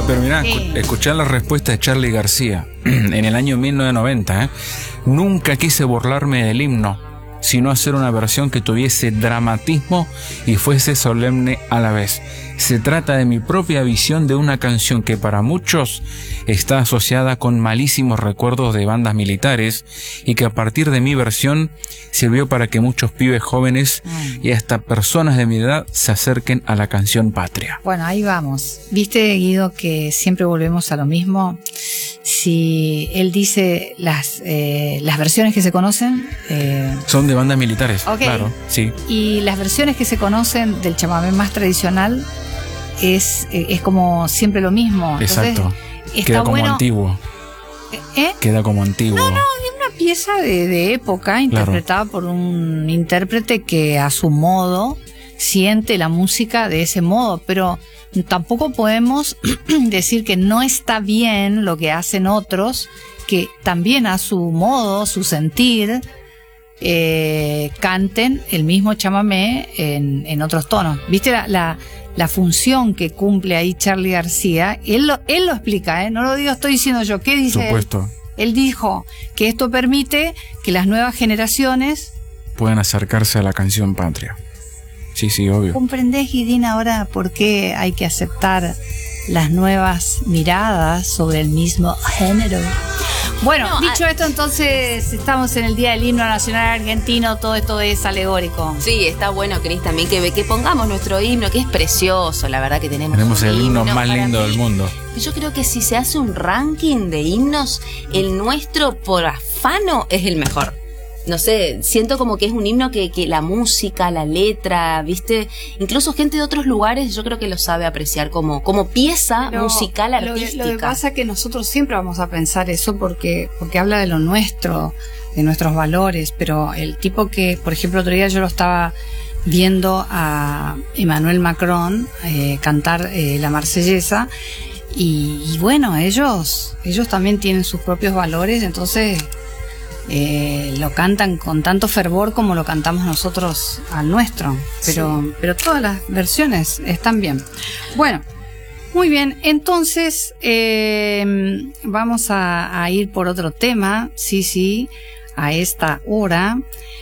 Pero mirá, Sí. escuchar la respuesta de Charly García en el año 1990, ¿eh? Nunca quise burlarme del himno, sino hacer una versión que tuviese dramatismo y fuese solemne a la vez. Se trata de mi propia visión de una canción que para muchos está asociada con malísimos recuerdos de bandas militares y que a partir de mi versión sirvió para que muchos pibes jóvenes y hasta personas de mi edad se acerquen a la canción patria. Bueno, ahí vamos. ¿Viste, Guido, que siempre volvemos a lo mismo? Si él dice las versiones que se conocen... Son de bandas militares, Ok. claro, sí. Y las versiones que se conocen del chamamé más tradicional es como siempre lo mismo. Entonces, Exacto. está Queda como bueno, antiguo. ¿eh? Queda como antiguo. Es una pieza de época interpretada por un intérprete que a su modo siente la música de ese modo, pero tampoco podemos decir que no está bien lo que hacen otros que también a su modo, su sentir, canten el mismo chamamé en otros tonos. ¿Viste la función que cumple ahí Charly García? Él lo explica, no lo digo, estoy diciendo yo. ¿Qué dice Supuesto. Él dijo que esto permite que las nuevas generaciones... Pueden acercarse a la canción patria. Sí, sí, obvio. ¿Comprendés, Guidín, ahora por qué hay que aceptar las nuevas miradas sobre el mismo género? Bueno, No, dicho esto, entonces estamos en el Día del Himno Nacional Argentino, todo esto es alegórico. Sí, está bueno, Cris, también que pongamos nuestro himno, que es precioso, la verdad que tenemos un el himno más para lindo mí. del mundo. Yo creo que si se hace un ranking de himnos, el nuestro por afano es el mejor. No sé, siento como que es un himno que la música, la letra, ¿viste? Incluso gente de otros lugares yo creo que lo sabe apreciar como pieza musical artística. Lo que pasa es que nosotros siempre vamos a pensar eso porque habla de lo nuestro, de nuestros valores, pero el tipo que, por ejemplo, otro día yo lo estaba viendo a Emmanuel Macron cantar la Marsellesa y bueno, ellos también tienen sus propios valores, entonces... lo cantan con tanto fervor como lo cantamos nosotros al nuestro, pero todas las versiones están bien. Bueno, muy bien, entonces vamos a ir por otro tema, sí, a esta hora.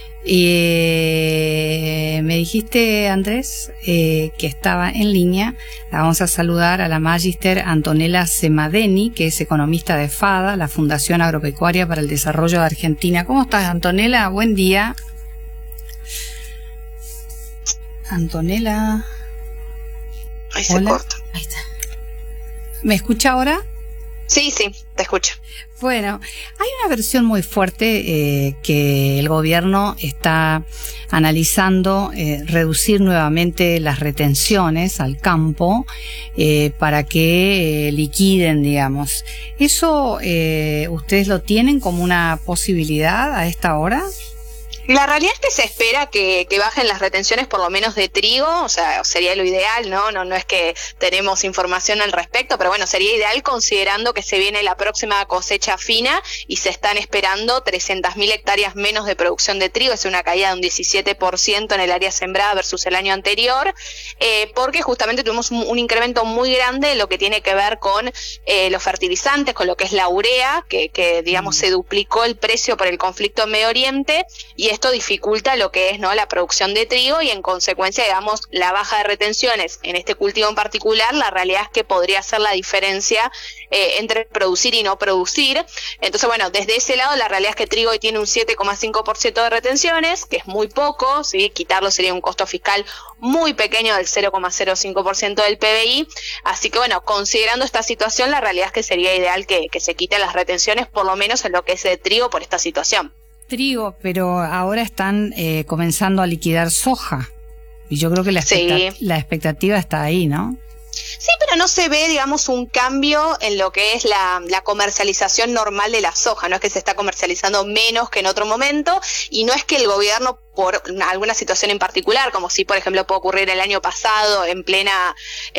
Me dijiste, Andrés, que estaba en línea. La vamos a saludar a la Magister Antonella Semadeni, que es economista de FADA, la Fundación Agropecuaria para el Desarrollo de Argentina. ¿Cómo estás, Antonella? Buen día. Antonella. Ahí se corta. Ahí está. ¿Me escucha ahora? Sí, te escucho. Bueno, hay una versión muy fuerte que el gobierno está analizando, reducir nuevamente las retenciones al campo para que liquiden, digamos. ¿Eso ustedes lo tienen como una posibilidad a esta hora? La realidad es que se espera que bajen las retenciones por lo menos de trigo, o sea, sería lo ideal, ¿no? No es que tenemos información al respecto, pero bueno, sería ideal considerando que se viene la próxima cosecha fina y se están esperando 300.000 hectáreas menos de producción de trigo, es una caída de un 17% en el área sembrada versus el año anterior, porque justamente tuvimos un incremento muy grande en lo que tiene que ver con los fertilizantes, con lo que es la urea, que digamos se duplicó el precio por el conflicto en Medio Oriente, y esto dificulta lo que es, ¿no?, la producción de trigo y en consecuencia, digamos, la baja de retenciones en este cultivo en particular. La realidad es que podría ser la diferencia entre producir y no producir. Entonces, bueno, desde ese lado la realidad es que trigo hoy tiene un 7,5% de retenciones, que es muy poco, ¿sí? Quitarlo sería un costo fiscal muy pequeño del 0,05% del PBI. Así que, bueno, considerando esta situación, la realidad es que sería ideal que se quiten las retenciones, por lo menos en lo que es de trigo, por esta situación. Trigo, pero ahora están comenzando a liquidar soja. Y yo creo que la expectativa está ahí, ¿no? Sí, pero no se ve, digamos, un cambio en lo que es la comercialización normal de la soja. No es que se está comercializando menos que en otro momento, y no es que el gobierno, por alguna situación en particular, como si, por ejemplo, puede ocurrir el año pasado, en plena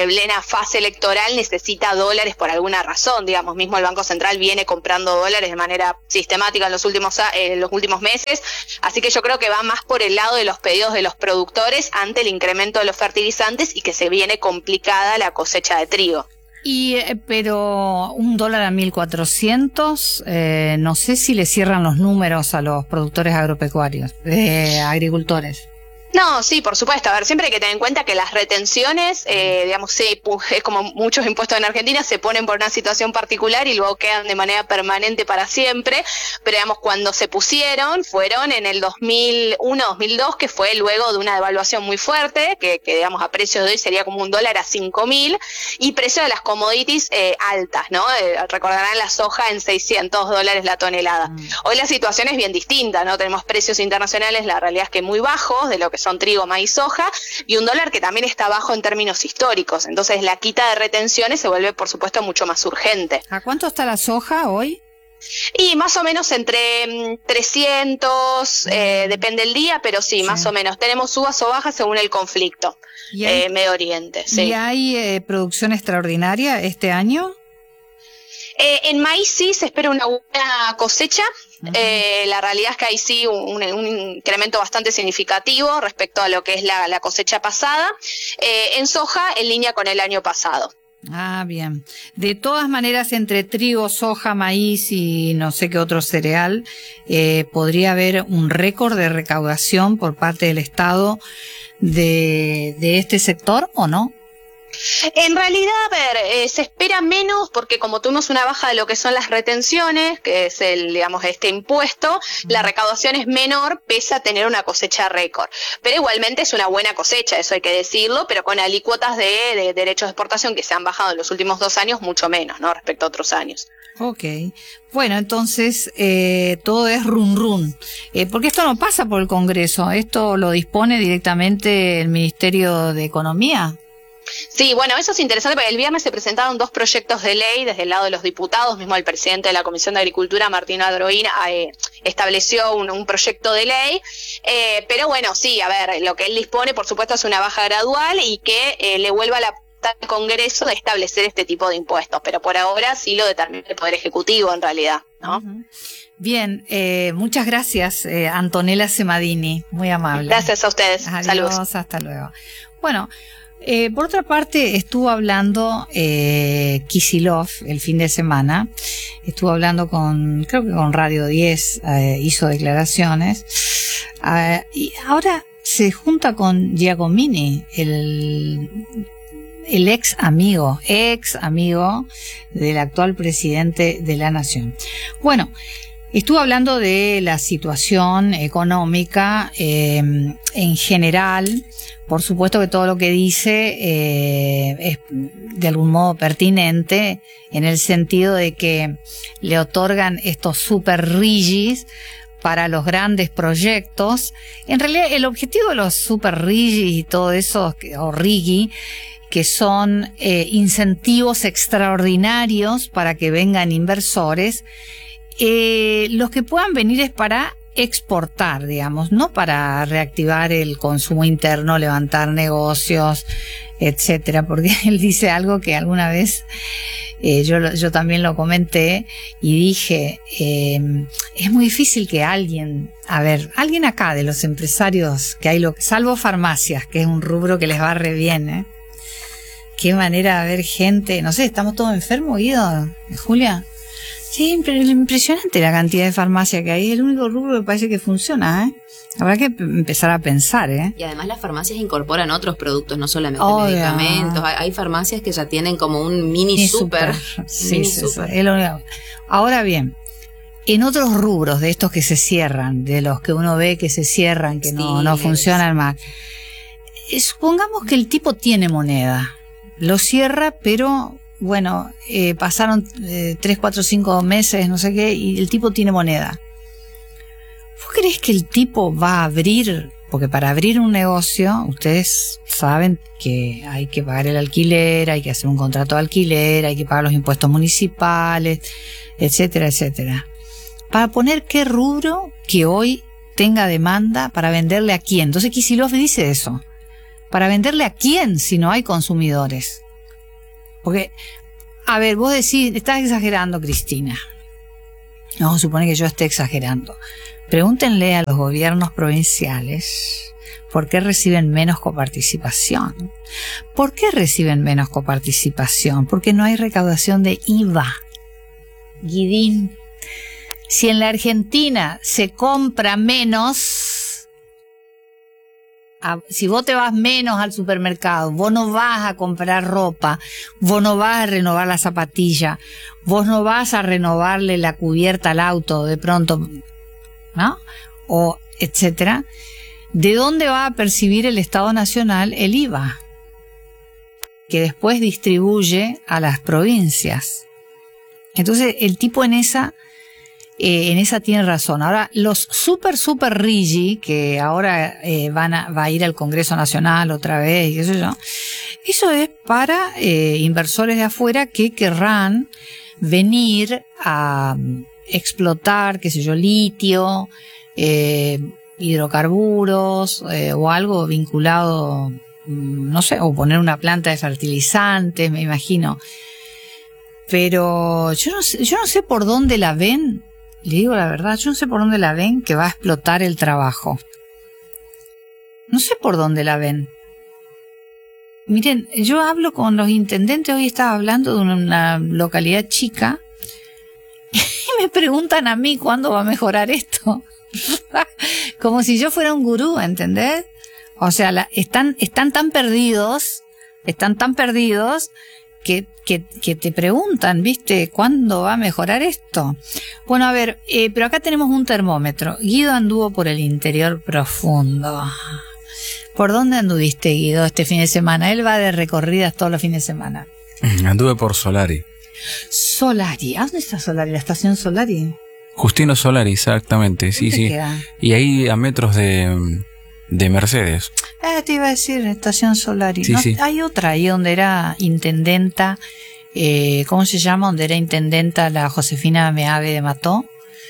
fase electoral, necesita dólares por alguna razón. Digamos, mismo el Banco Central viene comprando dólares de manera sistemática en los últimos meses. Así que yo creo que va más por el lado de los pedidos de los productores ante el incremento de los fertilizantes y que se viene complicada la cosecha de trigo. Pero un dólar a 1.400, no sé si le cierran los números a los productores agropecuarios, agricultores. No, sí, por supuesto. A ver, siempre hay que tener en cuenta que las retenciones, digamos, sí, es como muchos impuestos en Argentina, se ponen por una situación particular y luego quedan de manera permanente para siempre. Pero, digamos, cuando se pusieron, fueron en el 2001-2002, que fue luego de una devaluación muy fuerte, que digamos, a precios de hoy sería como un dólar a 5.000, y precio de las commodities altas, ¿no? Recordarán la soja en $600 la tonelada. Hoy la situación es bien distinta, ¿no? Tenemos precios internacionales, la realidad es que muy bajos, de lo que son trigo, maíz, soja, y un dólar que también está bajo en términos históricos. Entonces la quita de retenciones se vuelve, por supuesto, mucho más urgente. ¿A cuánto está la soja hoy? Y más o menos entre 300, depende el día, pero sí, más o menos. Tenemos subas o bajas según el conflicto. Medio Oriente. Sí. ¿Y hay producción extraordinaria este año? En maíz sí se espera una buena cosecha. La realidad es que hay sí un incremento bastante significativo respecto a lo que es la cosecha pasada. En soja, en línea con el año pasado. Ah, bien. De todas maneras, entre trigo, soja, maíz y no sé qué otro cereal, podría haber un récord de recaudación por parte del Estado de este sector, ¿o no? En realidad, a ver, se espera menos porque como tuvimos una baja de lo que son las retenciones, que es este impuesto, la recaudación es menor pese a tener una cosecha récord. Pero igualmente es una buena cosecha, eso hay que decirlo, pero con alícuotas de derechos de exportación que se han bajado en los últimos 2 años mucho menos, ¿no? Respecto a otros años. Ok. Bueno, entonces todo es run. Porque esto no pasa por el Congreso, esto lo dispone directamente el Ministerio de Economía. Sí, bueno, eso es interesante porque el viernes se presentaron 2 proyectos de ley desde el lado de los diputados, mismo el presidente de la Comisión de Agricultura, Martín Adroín, estableció un proyecto de ley, pero bueno, sí, a ver, lo que él dispone, por supuesto, es una baja gradual y que le vuelva al Congreso de establecer este tipo de impuestos, pero por ahora sí lo determina el Poder Ejecutivo en realidad, ¿no? Bien, muchas gracias, Antonella Semadini, muy amable. Gracias a ustedes. Adiós, saludos. Hasta luego. Bueno, por otra parte, estuvo hablando Kicillof el fin de semana, estuvo hablando creo que con Radio 10, hizo declaraciones, y ahora se junta con Giacomini, el ex amigo del actual presidente de la Nación. Bueno, estuvo hablando de la situación económica en general. Por supuesto que todo lo que dice es de algún modo pertinente en el sentido de que le otorgan estos super rigis para los grandes proyectos. En realidad el objetivo de los super rigis y todo eso, o rigi, que son incentivos extraordinarios para que vengan inversores, los que puedan venir es para exportar, digamos, no para reactivar el consumo interno, levantar negocios, etcétera, porque él dice algo que alguna vez yo también lo comenté y dije, es muy difícil que alguien acá de los empresarios que hay, salvo farmacias, que es un rubro que les va re bien, qué manera de ver gente, no sé, ¿estamos todos enfermos, Guido? ¿Julia? Sí, impresionante la cantidad de farmacia que hay, es el único rubro que parece que funciona, Habrá que empezar a pensar, Y además las farmacias incorporan otros productos, no solamente medicamentos. Hay farmacias que ya tienen como un mini super. Sí, super. Ahora bien, en otros rubros de estos que se cierran, de los que uno ve que se cierran, que no funcionan más, supongamos que el tipo tiene moneda, lo cierra, pero bueno, pasaron 3, 4, 5 meses, no sé qué, y el tipo tiene moneda. ¿Vos creés que el tipo va a abrir? Porque para abrir un negocio, ustedes saben que hay que pagar el alquiler, hay que hacer un contrato de alquiler, hay que pagar los impuestos municipales, etcétera, etcétera. Para poner qué rubro que hoy tenga demanda para venderle a quién. Entonces Kicillof dice eso. ¿Para venderle a quién si no hay consumidores? Porque, a ver, vos decís, estás exagerando, Cristina. No, supone que yo esté exagerando. Pregúntenle a los gobiernos provinciales, ¿por qué reciben menos coparticipación? ¿Por qué reciben menos coparticipación? Porque no hay recaudación de IVA. Guidín, si en la Argentina se compra menos, si vos te vas menos al supermercado, vos no vas a comprar ropa, vos no vas a renovar la zapatilla, vos no vas a renovarle la cubierta al auto de pronto, ¿no? O etcétera. ¿De dónde va a percibir el Estado Nacional el IVA? Que después distribuye a las provincias. Entonces el tipo en esa tiene razón. Ahora, los super rigi, que ahora va a ir al Congreso Nacional otra vez, y eso es para inversores de afuera que querrán venir a explotar, qué sé yo, litio, hidrocarburos, o algo vinculado, no sé, o poner una planta de fertilizantes, me imagino. Pero yo no sé por dónde la ven. Le digo la verdad, yo no sé por dónde la ven que va a explotar el trabajo. No sé por dónde la ven. Miren, yo hablo con los intendentes, hoy estaba hablando de una localidad chica, y me preguntan a mí cuándo va a mejorar esto. Como si yo fuera un gurú, ¿entendés? O sea, están tan perdidos que te preguntan, ¿viste? ¿Cuándo va a mejorar esto? Bueno, a ver, pero acá tenemos un termómetro. Guido anduvo por el interior profundo. ¿Por dónde anduviste, Guido, este fin de semana? Él va de recorridas todos los fines de semana. Anduve por Solari. Solari, ¿a dónde está Solari? ¿La estación Solari? Justino Solari, exactamente, sí, sí. Queda? Y ahí a metros de Mercedes. Te iba a decir, estación Solari. Sí, ¿No? sí. Hay otra ahí donde era intendenta, ¿cómo se llama? Donde era intendenta la Josefina Meave de Mató.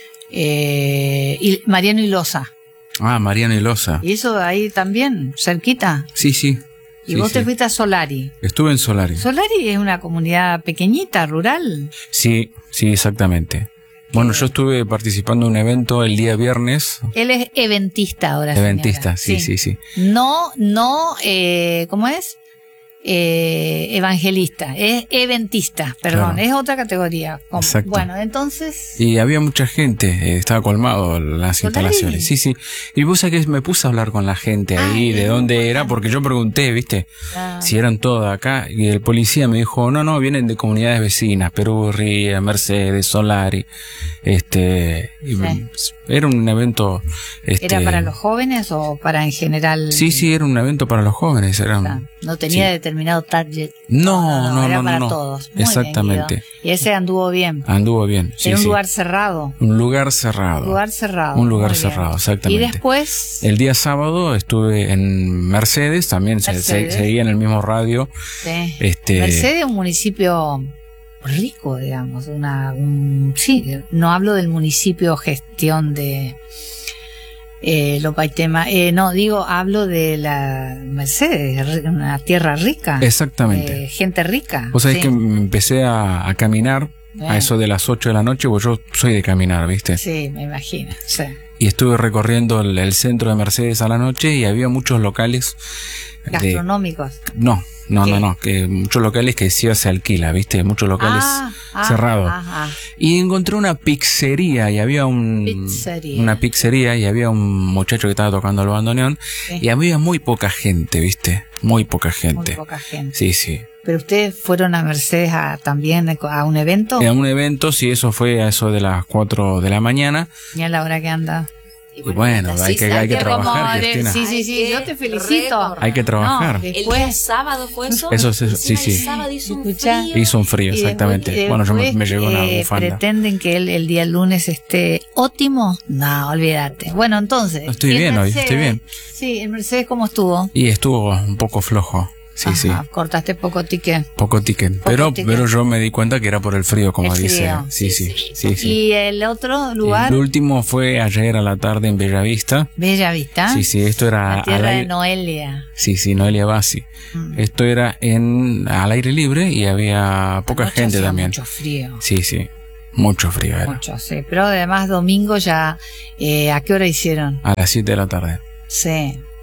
Y Mariano Ilosa. Ah, Mariano Ilosa. ¿Y eso ahí también, cerquita? Sí, sí. Y sí, vos sí. te fuiste a Solari. Estuve en Solari. Solari es una comunidad pequeñita, rural. Sí, sí, exactamente. Bueno, yo estuve participando en un evento el día viernes. Él es eventista ahora. Eventista, señora. sí. No, ¿cómo es? Evangelista, es eventista, perdón, Claro. es otra categoría. Exacto. Bueno, entonces... Y había mucha gente, estaba colmado las ¿Solari? instalaciones. Sí, sí. Y vos sabés que me puse a hablar con la gente ahí, de dónde era, porque yo pregunté, ¿viste? Si eran todos de acá. Y el policía me dijo, no, vienen de comunidades vecinas, Perurria, Mercedes, Solari. Era un evento... ¿Era para los jóvenes o para en general? Sí, era un evento para los jóvenes. No tenía determinado target. No, era para no. todos. Muy Exactamente. bien, Guido. Y ese anduvo bien. Anduvo bien, sí, Era un sí. lugar cerrado. Un lugar cerrado. Un lugar muy cerrado, bien. exactamente. Y después... El día sábado estuve en Mercedes, también seguía en el mismo radio. Sí. Mercedes Mercedes es un municipio rico, digamos. Sí, no hablo del municipio gestión de Lopaitema. Hablo de la Mercedes, una tierra rica. Exactamente. Gente rica. Vos sabés sí. que empecé a caminar a eso de las 8 de la noche, porque yo soy de caminar, ¿viste? Sí, me imagino, sí. Y estuve recorriendo el centro de Mercedes a la noche y había muchos locales gastronómicos. No, que muchos locales que sí se alquila, ¿viste? Muchos locales cerrados. Y encontré una pizzería y había una pizzería y había un muchacho que estaba tocando el bandoneón y había muy poca gente, ¿viste? Muy poca gente. Sí, sí. ¿Pero ustedes fueron a Mercedes también a un evento? A un evento, sí, eso fue a eso de las 4 de la mañana. ¿Y a la hora que anda? Y bueno, hay que trabajar, Cristina. Sí, yo te felicito. Hay que trabajar. ¿El día sábado fue eso? Eso sí. El sábado hizo un frío. Hizo un frío, exactamente. Bueno, yo me llevo una bufanda. ¿Pretenden que el día lunes esté óptimo? No, olvídate. Bueno, entonces... Estoy bien hoy, estoy bien. Sí, ¿en Mercedes cómo estuvo? Y estuvo un poco flojo. Sí, sí. Cortaste poco ticket. Poco ticket. Pero yo me di cuenta que era por el frío, como dice. Sí. ¿Y el otro lugar? El último fue ayer a la tarde en Bellavista. ¿Bellavista? Sí, esto era... La tierra de Noelia. Sí, Noelia Bassi. Esto era al aire libre y había poca gente también. Mucho frío. Sí. Mucho frío era. Mucho, sí. Pero además domingo ya... ¿a qué hora hicieron? A las 7 de la tarde. Sí.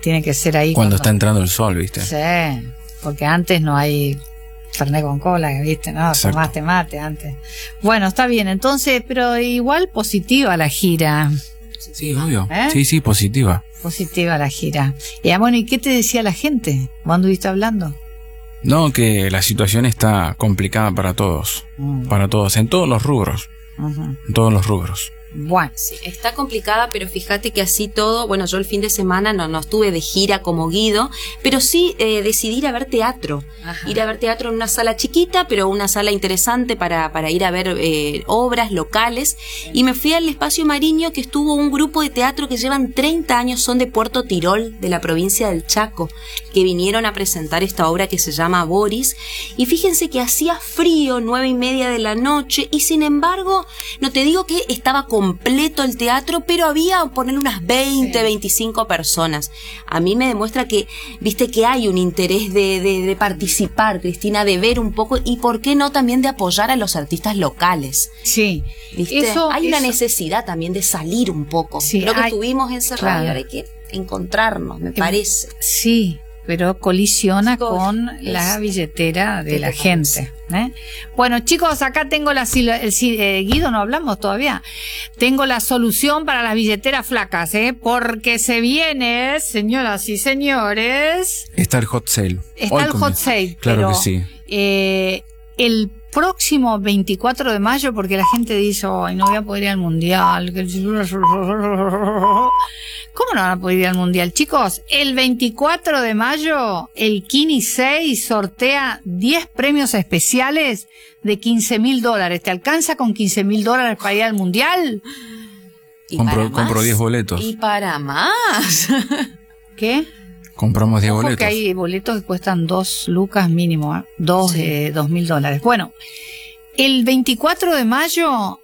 tiene que ser ahí. Cuando está entrando el sol, ¿viste? Sí, porque antes no hay Fernet con cola, ¿viste? No, Exacto. tomaste mate antes. Bueno, está bien, entonces, pero igual positiva la gira. Sí, obvio. ¿Eh? Sí, positiva. Positiva la gira. Y bueno, ¿y qué te decía la gente? ¿Cuándo estuviste hablando? No, que la situación está complicada para todos. Para todos, en todos los rubros. Uh-huh. En todos los rubros. Bueno, Sí, está complicada, pero fíjate que así todo, bueno, yo el fin de semana no estuve de gira como Guido, pero sí decidí ir a ver teatro. Ajá. Ir a ver teatro en una sala chiquita, pero una sala interesante para ir a ver obras locales. Y me fui al Espacio Mariño, que estuvo un grupo de teatro que llevan 30 años, son de Puerto Tirol, de la provincia del Chaco, que vinieron a presentar esta obra que se llama Boris. Y fíjense que hacía frío, 9:30 de la noche, y sin embargo, no te digo que estaba completo el teatro, pero había, poner unas 20, 25 personas. A mí me demuestra que, viste, que hay un interés de participar, Cristina, de ver un poco, y por qué no también de apoyar a los artistas locales. sí. ¿Viste? Hay una eso- necesidad también de salir un poco. Sí, Creo que hay- estuvimos encerrados, claro. y ahora hay que encontrarnos, me parece. Sí, pero colisiona Chicos, con es- la billetera de ¿qué la te gente. Bueno, chicos, acá tengo Guido, no hablamos todavía. Tengo la solución para las billeteras flacas, porque se viene, señoras y señores, Está el hot sale. está Hoy el hot comienza. sale. Claro pero, que sí. El próximo 24 de mayo, porque la gente dice, ay, no voy a poder ir al mundial. ¿Cómo no van a poder ir al mundial, chicos? El 24 de mayo, el Kini 6 sortea 10 premios especiales de $15.000. ¿Te alcanza con $15.000 para ir al mundial? Y para Compro más. 10 boletos. Y para más. ¿Qué? Compramos 10 Ojo boletos. que hay boletos que cuestan 2 lucas mínimo, $2.000. Bueno, el 24 de mayo,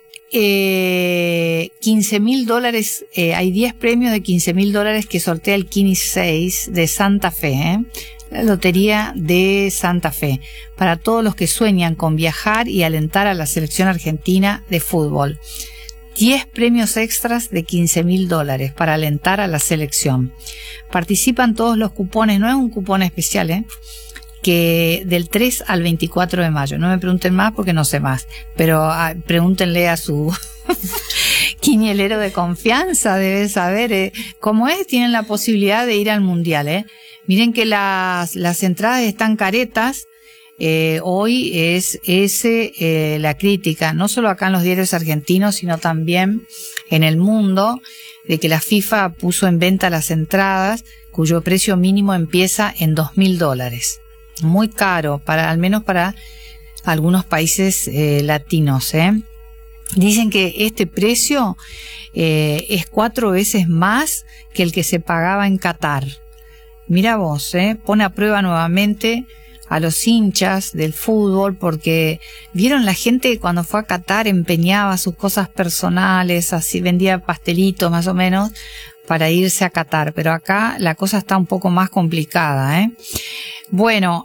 $15.000, hay 10 premios de $15.000 que sortea el Kini 6 de Santa Fe, la lotería de Santa Fe, para todos los que sueñan con viajar y alentar a la selección argentina de fútbol. 10 premios extras de $15.000 para alentar a la selección. Participan todos los cupones, no es un cupón especial, que del 3 al 24 de mayo. No me pregunten más porque no sé más, pero pregúntenle a su quinielero de confianza, debe saber cómo es. Tienen la posibilidad de ir al mundial. Miren que las entradas están caretas. Hoy es la crítica, no solo acá en los diarios argentinos, sino también en el mundo, de que la FIFA puso en venta las entradas cuyo precio mínimo empieza en $2.000. Muy caro, al menos para algunos países latinos. Dicen que este precio es 4 veces más que el que se pagaba en Qatar. Mira vos, pone a prueba nuevamente a los hinchas del fútbol, porque vieron la gente cuando fue a Qatar empeñaba sus cosas personales, así vendía pastelitos más o menos para irse a Qatar, pero acá la cosa está un poco más complicada. Bueno,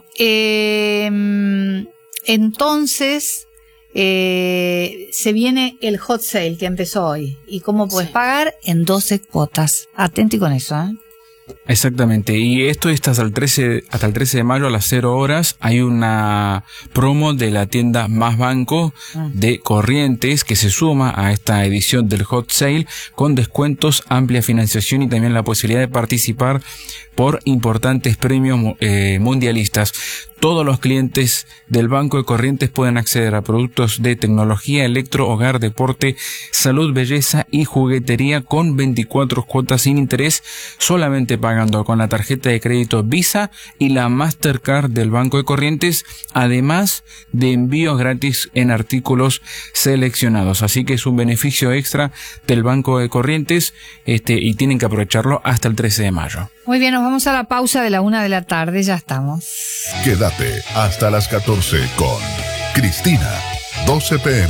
entonces se viene el hot sale que empezó hoy. ¿Y cómo puedes pagar? En 12 cuotas. Atenti con eso, Exactamente, y esto está hasta el 13 de mayo a las 0 horas. Hay una promo de la tienda Más Banco de Corrientes que se suma a esta edición del Hot Sale con descuentos, amplia financiación y también la posibilidad de participar por importantes premios mundialistas. Todos los clientes del Banco de Corrientes pueden acceder a productos de tecnología, electro, hogar, deporte, salud, belleza y juguetería con 24 cuotas sin interés, solamente pagando con la tarjeta de crédito Visa y la Mastercard del Banco de Corrientes, además de envíos gratis en artículos seleccionados. Así que es un beneficio extra del Banco de Corrientes y tienen que aprovecharlo hasta el 13 de mayo. Muy bien, nos vamos a la pausa de la 1 de la tarde, ya estamos. Quédate hasta las 14 con Cristina, 12 p.m.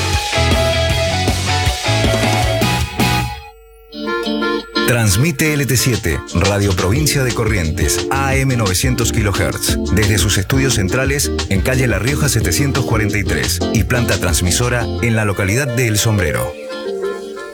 Transmite LT7, Radio Provincia de Corrientes, AM 900 kHz, desde sus estudios centrales en calle La Rioja 743 y planta transmisora en la localidad de El Sombrero.